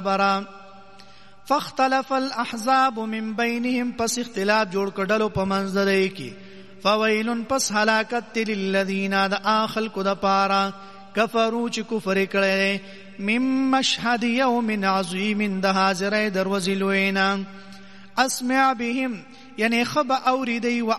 برا. فاختلف الاحزاب من بینهم، پس اختلاف جوړ کړلو په منځ دای کی. فویل، پس هلاکت للذین، د آخل کو د پارا، کفرو چې کفر کړي، من مشهد یوم عظیم، د حاضرې دروازې لوینا. اسمع بهم، یعنی خب اوریدی و